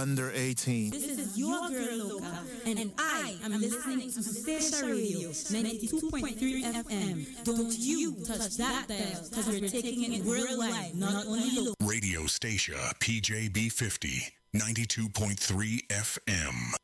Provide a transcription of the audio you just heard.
under 18. This is your girl Loca, and I am listening to Station Radio 92.3 FM. Don't you touch that dial, because we're taking it worldwide, not only local. Radio Station PJB 50, 92.3 FM.